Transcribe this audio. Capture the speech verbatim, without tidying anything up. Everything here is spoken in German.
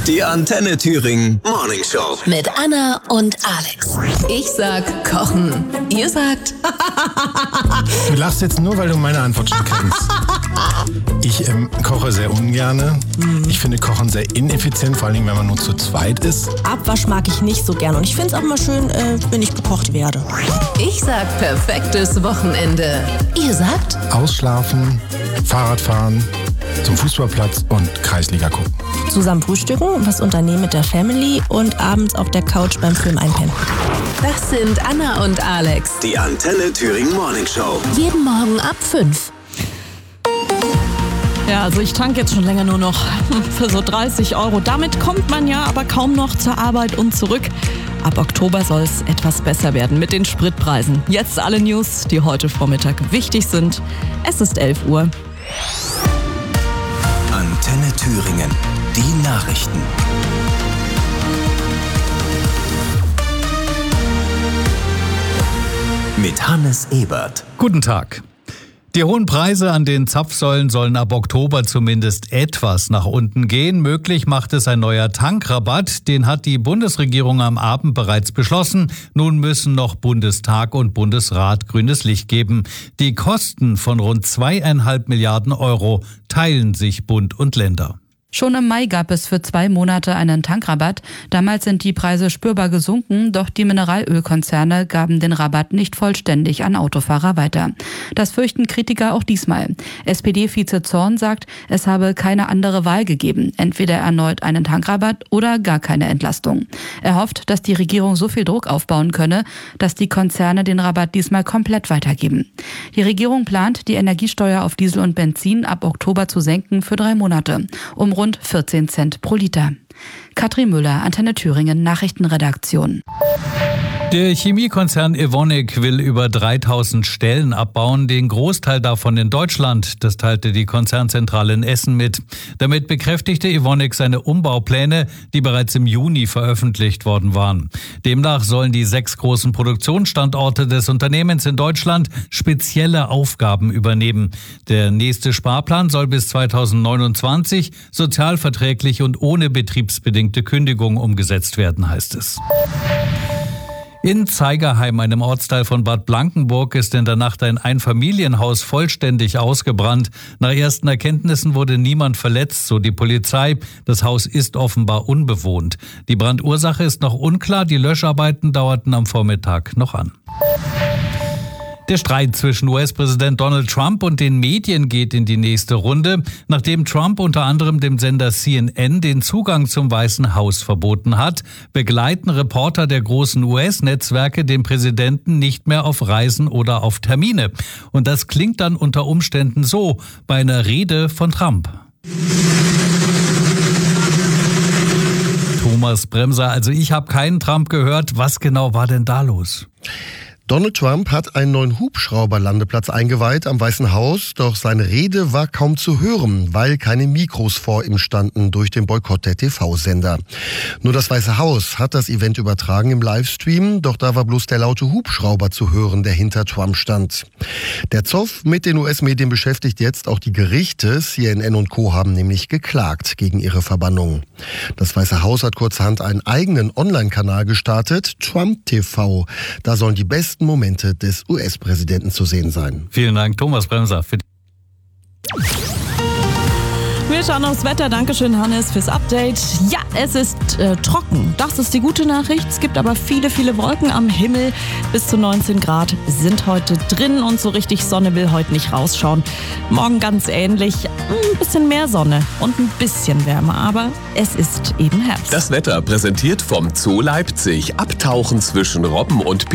Die Antenne Thüringen Morning Show. Mit Anna und Alex. Ich sag Kochen. Ihr sagt... Du lachst jetzt nur, weil du meine Antwort schon kennst. Ich ähm, koche sehr ungerne. Ich finde Kochen sehr ineffizient, vor allem wenn man nur zu zweit ist. Abwasch mag ich nicht so gern und ich finde es auch mal schön, äh, wenn ich bekocht werde. Ich sag perfektes Wochenende. Ihr sagt... Ausschlafen, Fahrradfahren, zum Fußballplatz und Kreisliga gucken. Zusammen frühstücken, was unternehmen mit der Family und abends auf der Couch beim Film einpennen. Das sind Anna und Alex. Die Antenne Thüringen Morning Show. Jeden Morgen ab fünf. Ja, also ich tanke jetzt schon länger nur noch für so dreißig Euro. Damit kommt man ja aber kaum noch zur Arbeit und zurück. Ab Oktober soll es etwas besser werden mit den Spritpreisen. Jetzt alle News, die heute Vormittag wichtig sind. Es ist elf Uhr. Antenne Thüringen. Die Nachrichten. Mit Hannes Ebert. Guten Tag. Die hohen Preise an den Zapfsäulen sollen ab Oktober zumindest etwas nach unten gehen. Möglich macht es ein neuer Tankrabatt. Den hat die Bundesregierung am Abend bereits beschlossen. Nun müssen noch Bundestag und Bundesrat grünes Licht geben. Die Kosten von rund zweieinhalb Milliarden Euro teilen sich Bund und Länder. Schon im Mai gab es für zwei Monate einen Tankrabatt. Damals sind die Preise spürbar gesunken, doch die Mineralölkonzerne gaben den Rabatt nicht vollständig an Autofahrer weiter. Das fürchten Kritiker auch diesmal. S P D-Vize Zorn sagt, es habe keine andere Wahl gegeben. Entweder erneut einen Tankrabatt oder gar keine Entlastung. Er hofft, dass die Regierung so viel Druck aufbauen könne, dass die Konzerne den Rabatt diesmal komplett weitergeben. Die Regierung plant, die Energiesteuer auf Diesel und Benzin ab Oktober zu senken für drei Monate, um rund vierzehn Cent pro Liter. Katrin Müller, Antenne Thüringen, Nachrichtenredaktion. Der Chemiekonzern Evonik will über dreitausend Stellen abbauen, den Großteil davon in Deutschland. Das teilte die Konzernzentrale in Essen mit. Damit bekräftigte Evonik seine Umbaupläne, die bereits im Juni veröffentlicht worden waren. Demnach sollen die sechs großen Produktionsstandorte des Unternehmens in Deutschland spezielle Aufgaben übernehmen. Der nächste Sparplan soll bis zweitausendneunundzwanzig sozialverträglich und ohne betriebsbedingte Kündigung umgesetzt werden, heißt es. In Zeigerheim, einem Ortsteil von Bad Blankenburg, ist in der Nacht ein Einfamilienhaus vollständig ausgebrannt. Nach ersten Erkenntnissen wurde niemand verletzt, so die Polizei. Das Haus ist offenbar unbewohnt. Die Brandursache ist noch unklar. Die Löscharbeiten dauerten am Vormittag noch an. Der Streit zwischen U S-Präsident Donald Trump und den Medien geht in die nächste Runde, nachdem Trump unter anderem dem Sender C N N den Zugang zum Weißen Haus verboten hat, begleiten Reporter der großen U S-Netzwerke den Präsidenten nicht mehr auf Reisen oder auf Termine. Und das klingt dann unter Umständen so bei einer Rede von Trump. Thomas Bremser, also ich habe keinen Trump gehört. Was genau war denn da los? Donald Trump hat einen neuen Hubschrauberlandeplatz eingeweiht am Weißen Haus, doch seine Rede war kaum zu hören, weil keine Mikros vor ihm standen durch den Boykott der T V-Sender. Nur das Weiße Haus hat das Event übertragen im Livestream, doch da war bloß der laute Hubschrauber zu hören, der hinter Trump stand. Der Zoff mit den U S-Medien beschäftigt jetzt auch die Gerichte. C N N und Co. haben nämlich geklagt gegen ihre Verbannung. Das Weiße Haus hat kurzerhand einen eigenen Online-Kanal gestartet, Trump T V. Da sollen die besten Momente des U S-Präsidenten zu sehen sein. Vielen Dank, Thomas Bremser. Für Wir schauen aufs Wetter. Dankeschön, Hannes, fürs Update. Ja, es ist äh, trocken. Das ist die gute Nachricht. Es gibt aber viele, viele Wolken am Himmel. Bis zu neunzehn Grad sind heute drin und so richtig Sonne will heute nicht rausschauen. Morgen ganz ähnlich. Ein bisschen mehr Sonne und ein bisschen wärmer, aber es ist eben Herbst. Das Wetter präsentiert vom Zoo Leipzig. Abtauchen zwischen Robben und